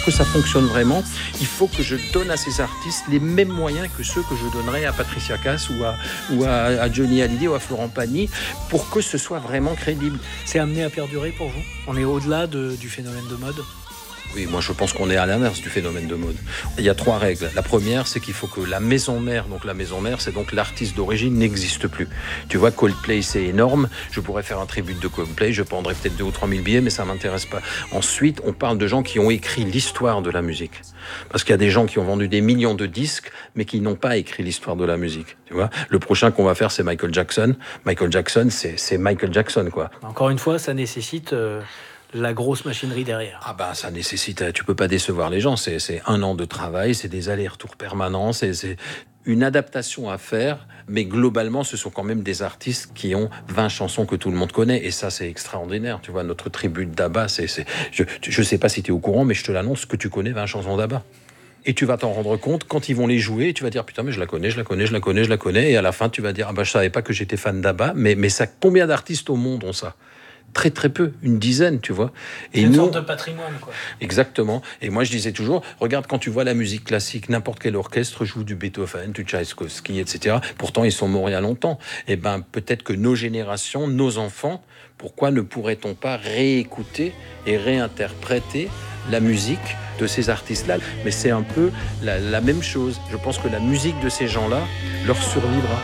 pour que ça fonctionne vraiment, il faut que je donne à ces artistes les mêmes moyens que ceux que je donnerais à Patricia Cass ou à Johnny Hallyday ou à Florent Pagny, pour que ce soit vraiment crédible. C'est amené à perdurer pour vous ? On est au-delà du phénomène de mode ? Oui, moi je pense qu'on est à l'inverse du phénomène de mode. Il y a 3 règles. La première, c'est qu'il faut que la maison mère, donc la maison mère, c'est donc l'artiste d'origine, n'existe plus. Tu vois, Coldplay, c'est énorme. Je pourrais faire un tribut de Coldplay, je prendrais peut-être 2 ou 3 000 billets, mais ça m'intéresse pas. Ensuite, on parle de gens qui ont écrit l'histoire de la musique. Parce qu'il y a des gens qui ont vendu des millions de disques, mais qui n'ont pas écrit l'histoire de la musique. Tu vois, le prochain qu'on va faire, c'est Michael Jackson. Michael Jackson, c'est Michael Jackson, quoi. Encore une fois, ça nécessite la grosse machinerie derrière. Ah bah ça nécessite, tu peux pas décevoir les gens, c'est 1 an de travail, c'est des allers-retours permanents, c'est une adaptation à faire, mais globalement ce sont quand même des artistes qui ont 20 chansons que tout le monde connaît, et ça c'est extraordinaire, tu vois, notre tribu d'Abba, je sais pas si tu es au courant, mais je te l'annonce que tu connais 20 chansons d'Abba. Et tu vas t'en rendre compte quand ils vont les jouer, et tu vas dire putain mais je la connais, et à la fin tu vas dire ah bah je savais pas que j'étais fan d'Abba, mais ça, combien d'artistes au monde ont ça ? Très très peu, une dizaine, tu vois. Et une sorte de patrimoine, quoi. Exactement. Et moi je disais toujours, regarde quand tu vois la musique classique, n'importe quel orchestre joue du Beethoven, du Tchaïkovski, etc. Pourtant ils sont morts il y a longtemps. Et ben peut-être que nos générations, nos enfants, pourquoi ne pourrait-on pas réécouter et réinterpréter la musique de ces artistes-là ? Mais c'est un peu la même chose. Je pense que la musique de ces gens-là leur survivra.